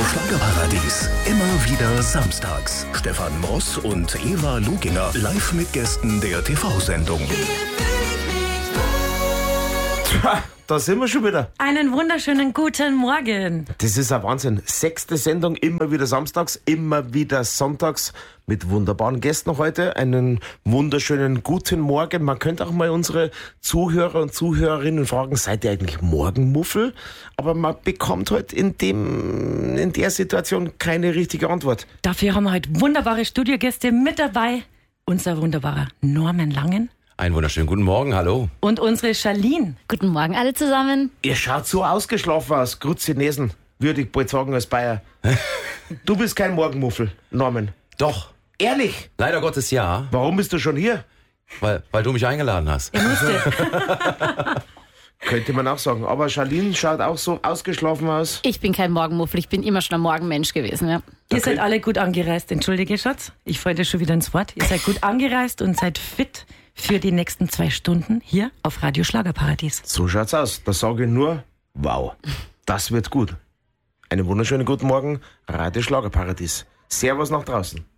Schlagerparadies. Immer wieder samstags. Stefan Moss und Eva Luginger live mit Gästen der TV-Sendung. Da sind wir schon wieder. Einen wunderschönen guten Morgen. Das ist ein Wahnsinn. 6. Sendung, immer wieder samstags, immer wieder sonntags mit wunderbaren Gästen heute. Einen wunderschönen guten Morgen. Man könnte auch mal unsere Zuhörer und Zuhörerinnen fragen, seid ihr eigentlich Morgenmuffel? Aber man bekommt heute in der Situation keine richtige Antwort. Dafür haben wir heute wunderbare Studiogäste mit dabei. Unser wunderbarer Norman Langen. Einen wunderschönen guten Morgen, hallo. Und unsere Charlene. Guten Morgen alle zusammen. Ihr schaut so ausgeschlafen aus. Grüezi Nesen, würde ich bald sagen als Bayer. Du bist kein Morgenmuffel, Norman. Doch, Ehrlich? leider Gottes ja, Warum bist du schon hier? weil du mich eingeladen hast. Er musste. Könnte man auch sagen. Aber Charlene schaut auch so ausgeschlafen aus. Ich bin kein Morgenmuffel, ich bin immer schon ein Morgenmensch gewesen. Ja. Ihr seid alle gut angereist. Entschuldige, Schatz. Ich falle dir schon wieder ins Wort. Ihr seid gut angereist und seid fit für die nächsten 2 Stunden hier auf Radio Schlagerparadies. So schaut's aus. Da sage ich nur, wow, das wird gut. Einen wunderschönen guten Morgen, Radio Schlagerparadies. Servus nach draußen.